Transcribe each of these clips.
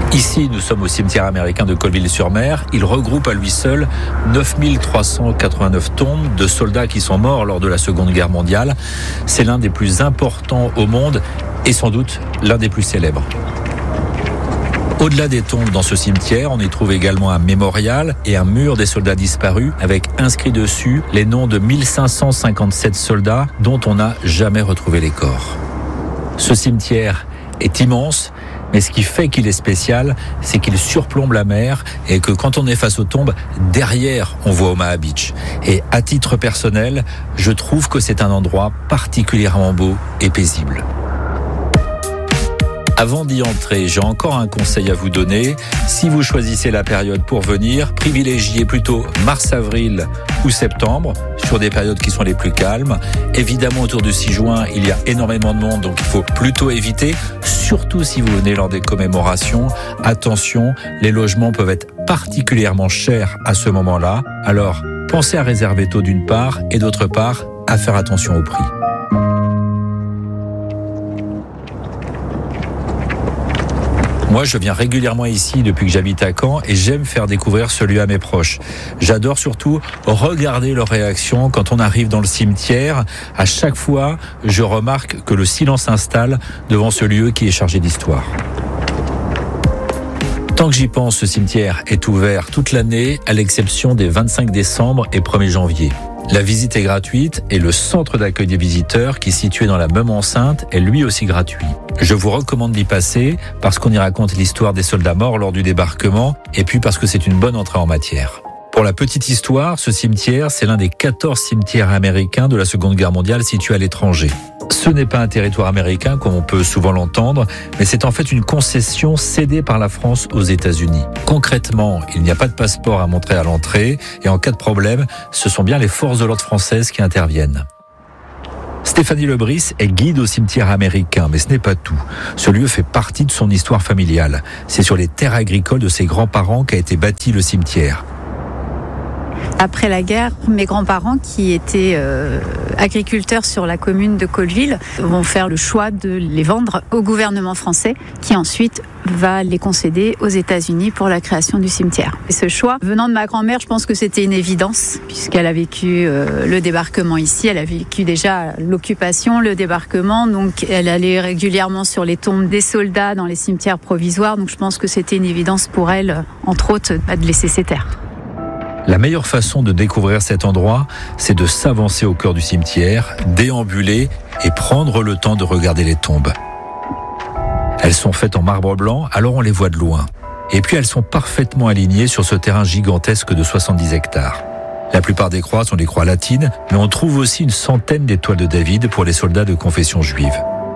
Ici, nous sommes au cimetière américain de Colville-sur-Mer. Il regroupe à lui seul 9389 tombes de soldats qui sont morts lors de la Seconde Guerre mondiale. C'est l'un des plus importants au monde et sans doute l'un des plus célèbres. Au-delà des tombes dans ce cimetière, on y trouve également un mémorial et un mur des soldats disparus avec inscrit dessus les noms de 1557 soldats dont on n'a jamais retrouvé les corps. Ce cimetière est immense, mais ce qui fait qu'il est spécial, c'est qu'il surplombe la mer et que quand on est face aux tombes, derrière, on voit Omaha Beach. Et à titre personnel, je trouve que c'est un endroit particulièrement beau et paisible. Avant d'y entrer, j'ai encore un conseil à vous donner. Si vous choisissez la période pour venir, privilégiez plutôt mars-avril ou septembre, sur des périodes qui sont les plus calmes. Évidemment, autour du 6 juin, il y a énormément de monde, donc il faut plutôt éviter. Surtout si vous venez lors des commémorations. Attention, les logements peuvent être particulièrement chers à ce moment-là. Alors, pensez à réserver tôt d'une part, et d'autre part, à faire attention au prix. Moi, je viens régulièrement ici depuis que j'habite à Caen et j'aime faire découvrir ce lieu à mes proches. J'adore surtout regarder leurs réactions quand on arrive dans le cimetière. À chaque fois, je remarque que le silence s'installe devant ce lieu qui est chargé d'histoire. Tant que j'y pense, ce cimetière est ouvert toute l'année, à l'exception des 25 décembre et 1er janvier. La visite est gratuite et le centre d'accueil des visiteurs, qui est situé dans la même enceinte, est lui aussi gratuit. Je vous recommande d'y passer parce qu'on y raconte l'histoire des soldats morts lors du débarquement et puis parce que c'est une bonne entrée en matière. Pour la petite histoire, ce cimetière, c'est l'un des 14 cimetières américains de la Seconde Guerre mondiale situés à l'étranger. Ce n'est pas un territoire américain comme on peut souvent l'entendre, mais c'est en fait une concession cédée par la France aux États-Unis. Concrètement, il n'y a pas de passeport à montrer à l'entrée et en cas de problème, ce sont bien les forces de l'ordre françaises qui interviennent. Stéphanie Lebris est guide au cimetière américain, mais ce n'est pas tout. Ce lieu fait partie de son histoire familiale. C'est sur les terres agricoles de ses grands-parents qu'a été bâti le cimetière. Après la guerre, mes grands-parents, qui étaient agriculteurs sur la commune de Colville, vont faire le choix de les vendre au gouvernement français, qui ensuite va les concéder aux États-Unis pour la création du cimetière. Et ce choix, venant de ma grand-mère, je pense que c'était une évidence, puisqu'elle a vécu le débarquement ici, elle a vécu déjà l'occupation, le débarquement, donc elle allait régulièrement sur les tombes des soldats dans les cimetières provisoires, donc je pense que c'était une évidence pour elle, entre autres, de laisser ces terres. La meilleure façon de découvrir cet endroit, c'est de s'avancer au cœur du cimetière, déambuler et prendre le temps de regarder les tombes. Elles sont faites en marbre blanc, alors on les voit de loin. Et puis elles sont parfaitement alignées sur ce terrain gigantesque de 70 hectares. La plupart des croix sont des croix latines, mais on trouve aussi une centaine d'étoiles de David pour les soldats de confession juive.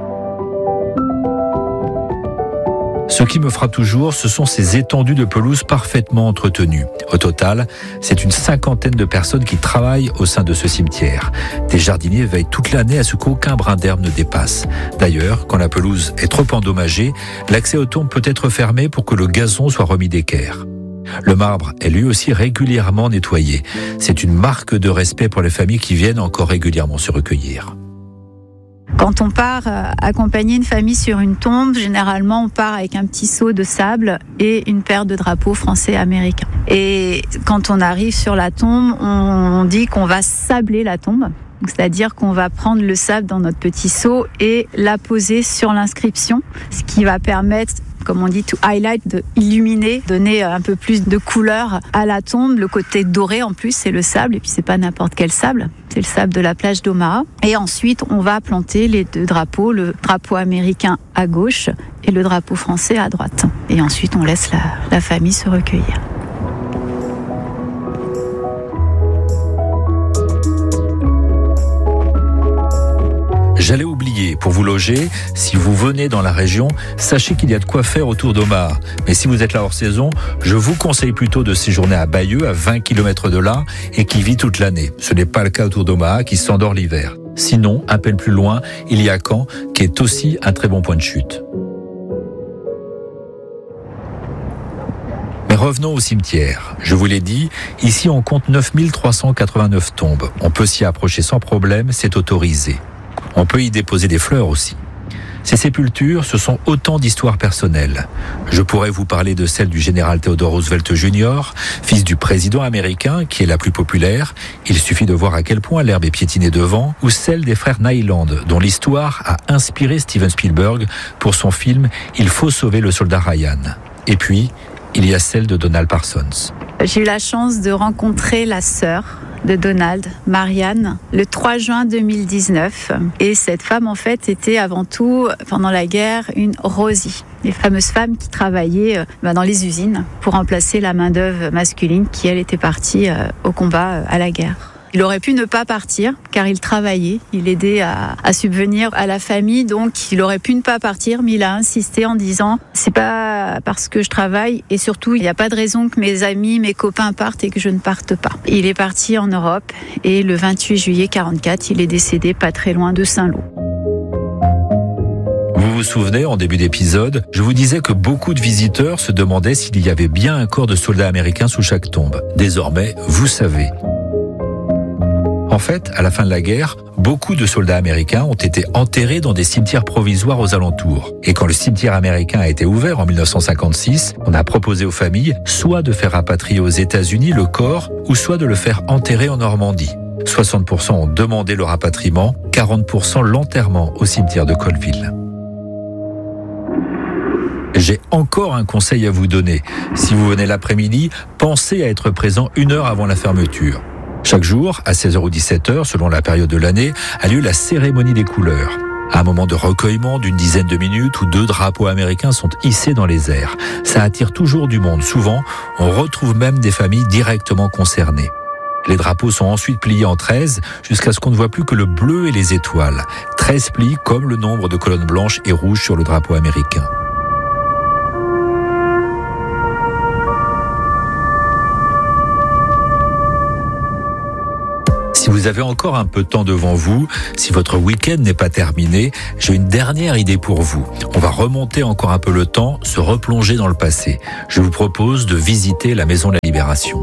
Ce qui me frappe toujours, ce sont ces étendues de pelouse parfaitement entretenues. Au total, c'est une 50aine de personnes qui travaillent au sein de ce cimetière. Des jardiniers veillent toute l'année à ce qu'aucun brin d'herbe ne dépasse. D'ailleurs, quand la pelouse est trop endommagée, l'accès aux tombes peut être fermé pour que le gazon soit remis d'équerre. Le marbre est lui aussi régulièrement nettoyé. C'est une marque de respect pour les familles qui viennent encore régulièrement se recueillir. Quand on part accompagner une famille sur une tombe, généralement on part avec un petit seau de sable et une paire de drapeaux français et américains. Et quand on arrive sur la tombe, on dit qu'on va sabler la tombe. C'est-à-dire qu'on va prendre le sable dans notre petit seau et la poser sur l'inscription, ce qui va permettre, comme on dit, to highlight, de illuminer, donner un peu plus de couleur à la tombe. Le côté doré en plus, c'est le sable, et puis c'est pas n'importe quel sable, c'est le sable de la plage d'Omaha. Et ensuite, on va planter les deux drapeaux, le drapeau américain à gauche et le drapeau français à droite. Et ensuite, on laisse la famille se recueillir. J'allais oublier, pour vous loger, si vous venez dans la région, sachez qu'il y a de quoi faire autour d'Omaha. Mais si vous êtes là hors saison, je vous conseille plutôt de séjourner à Bayeux, à 20 km de là, et qui vit toute l'année. Ce n'est pas le cas autour d'Omaha, qui s'endort l'hiver. Sinon, un peu plus loin, il y a Caen, qui est aussi un très bon point de chute. Mais revenons au cimetière. Je vous l'ai dit, ici on compte 9389 tombes. On peut s'y approcher sans problème, c'est autorisé. On peut y déposer des fleurs aussi. Ces sépultures, ce sont autant d'histoires personnelles. Je pourrais vous parler de celle du général Theodore Roosevelt Jr., fils du président américain, qui est la plus populaire. Il suffit de voir à quel point l'herbe est piétinée devant, ou celle des frères Nyland, dont l'histoire a inspiré Steven Spielberg pour son film « Il faut sauver le soldat Ryan ». Et puis, il y a celle de Donald Parsons. J'ai eu la chance de rencontrer la sœur de Donald, Marianne, le 3 juin 2019. Et cette femme, en fait, était avant tout, pendant la guerre, une Rosie. Les fameuses femmes qui travaillaient dans les usines pour remplacer la main-d'œuvre masculine qui, elle, était partie au combat à la guerre. Il aurait pu ne pas partir car il travaillait, il aidait à subvenir à la famille, donc il aurait pu ne pas partir, mais il a insisté en disant c'est pas parce que je travaille et surtout il n'y a pas de raison que mes amis, mes copains partent et que je ne parte pas. Il est parti en Europe et le 28 juillet 1944, il est décédé pas très loin de Saint-Lô. Vous vous souvenez, en début d'épisode, je vous disais que beaucoup de visiteurs se demandaient s'il y avait bien un corps de soldat américain sous chaque tombe. Désormais, vous savez. En fait, à la fin de la guerre, beaucoup de soldats américains ont été enterrés dans des cimetières provisoires aux alentours. Et quand le cimetière américain a été ouvert en 1956, on a proposé aux familles soit de faire rapatrier aux États-Unis le corps, ou soit de le faire enterrer en Normandie. 60% ont demandé le rapatriement, 40% l'enterrement au cimetière de Colville. J'ai encore un conseil à vous donner. Si vous venez l'après-midi, pensez à être présent 1 heure avant la fermeture. Chaque jour, à 16h ou 17h, selon la période de l'année, a lieu la cérémonie des couleurs. Un moment de recueillement d'une dizaine de minutes où 2 drapeaux américains sont hissés dans les airs. Ça attire toujours du monde. Souvent, on retrouve même des familles directement concernées. Les drapeaux sont ensuite pliés en 13 jusqu'à ce qu'on ne voit plus que le bleu et les étoiles. 13 plis comme le nombre de colonnes blanches et rouges sur le drapeau américain. Si vous avez encore un peu de temps devant vous, si votre week-end n'est pas terminé, j'ai une dernière idée pour vous. On va remonter encore un peu le temps, se replonger dans le passé. Je vous propose de visiter la Maison de la Libération.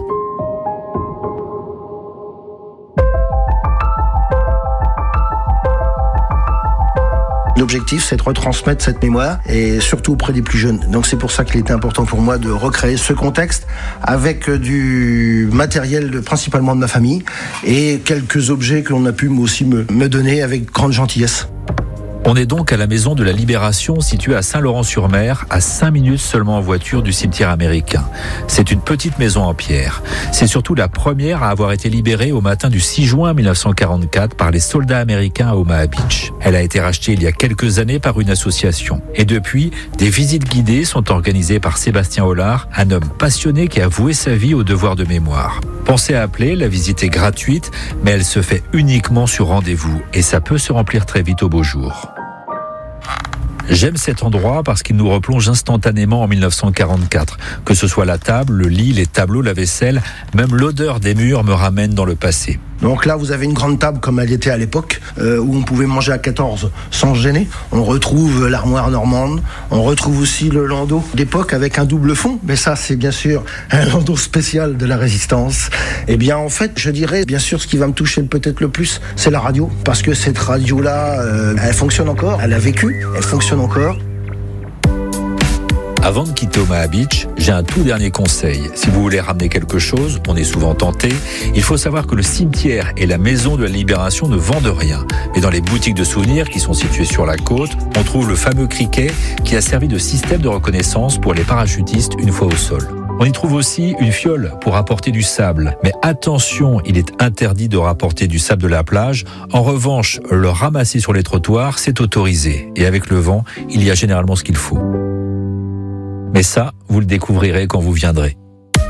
L'objectif, c'est de retransmettre cette mémoire et surtout auprès des plus jeunes. Donc c'est pour ça qu'il était important pour moi de recréer ce contexte avec du matériel principalement de ma famille et quelques objets que l'on a pu aussi me donner avec grande gentillesse. On est donc à la Maison de la Libération située à Saint-Laurent-sur-Mer, à 5 minutes seulement en voiture du cimetière américain. C'est une petite maison en pierre. C'est surtout la première à avoir été libérée au matin du 6 juin 1944 par les soldats américains à Omaha Beach. Elle a été rachetée il y a quelques années par une association. Et depuis, des visites guidées sont organisées par Sébastien Hollard, un homme passionné qui a voué sa vie au devoir de mémoire. Pensez à appeler, la visite est gratuite, mais elle se fait uniquement sur rendez-vous et ça peut se remplir très vite au beau jour. J'aime cet endroit parce qu'il nous replonge instantanément en 1944. Que ce soit la table, le lit, les tableaux, la vaisselle, même l'odeur des murs me ramène dans le passé. Donc là, vous avez une grande table comme elle était à l'époque, où on pouvait manger à 14 sans se gêner. On retrouve l'armoire normande, on retrouve aussi le landau d'époque avec un double fond. Mais ça, c'est bien sûr un landau spécial de la Résistance. Eh bien, en fait, je dirais, bien sûr, ce qui va me toucher peut-être le plus, c'est la radio. Parce que cette radio-là, elle fonctionne encore, elle a vécu, elle fonctionne encore. Avant de quitter Omaha Beach, j'ai un tout dernier conseil. Si vous voulez ramener quelque chose, on est souvent tenté, il faut savoir que le cimetière et la Maison de la Libération ne vendent rien. Mais dans les boutiques de souvenirs qui sont situées sur la côte, on trouve le fameux criquet qui a servi de système de reconnaissance pour les parachutistes une fois au sol. On y trouve aussi une fiole pour apporter du sable. Mais attention, il est interdit de rapporter du sable de la plage. En revanche, le ramasser sur les trottoirs, c'est autorisé. Et avec le vent, il y a généralement ce qu'il faut. Mais ça, vous le découvrirez quand vous viendrez.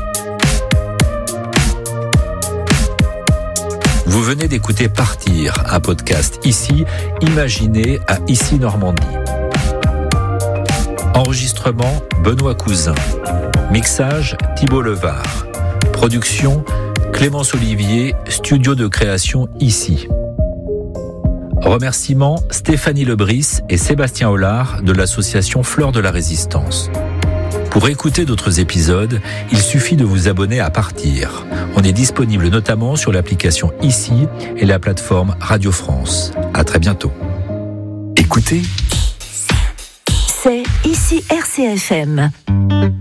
Vous venez d'écouter Partir, un podcast ici, imaginé à Ici Normandie. Enregistrement, Benoît Cousin. Mixage, Thibault Levard. Production, Clémence Olivier, studio de création ici. Remerciements, Stéphanie Lebris et Sébastien Hollard de l'association Fleurs de la Résistance. Pour écouter d'autres épisodes, il suffit de vous abonner à Partir. On est disponible notamment sur l'application Ici et la plateforme Radio France. À très bientôt. Écoutez, c'est Ici RCFM.